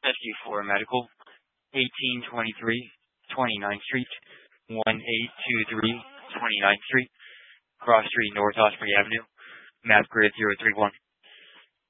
SQ4 Medical, 1823 29th Street, 1823 29th Street, Cross Street, North Osprey Avenue, map grid 031.